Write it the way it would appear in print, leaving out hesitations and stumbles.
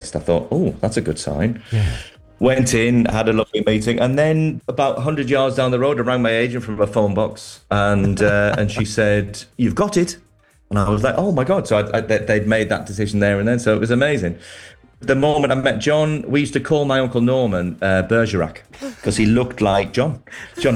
list. I thought, oh, that's a good sign. Yeah. Went in, had a lovely meeting, and then about 100 yards down the road, I rang my agent from a phone box, and she said, "You've got it." And I was like, "Oh my God!" So they'd made that decision there and then, so it was amazing. The moment I met John, we used to call my uncle Norman Bergerac because he looked like John